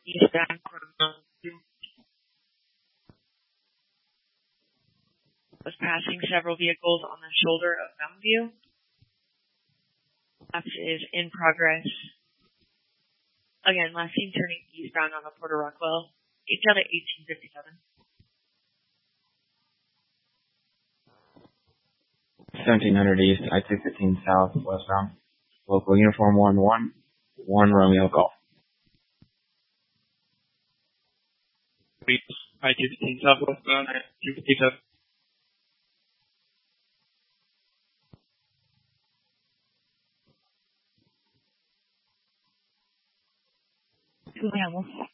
eastbound from was passing several vehicles on the shoulder of Mountain View. Laps is in progress. Again, last seen turning eastbound on the Porter Rockwell. It's down at 1857. 1700 East, I-215 South, westbound. Local uniform 1 Romeo Golf. I-215 South, westbound, I-257. Subamos.